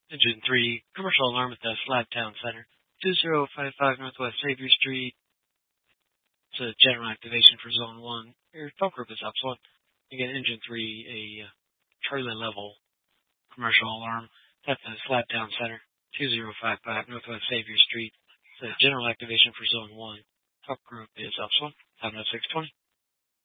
Engine 3, commercial alarm at the Slabtown Center, 2055 Northwest Xavier Street. It's a general activation for Zone 1. Your phone group is Upsilon. Again, Engine 3, a trailer level commercial alarm at the Slabtown Center, 2055 Northwest Xavier Street. It's a general activation for Zone 1. Talk group is Upsilon, 70620.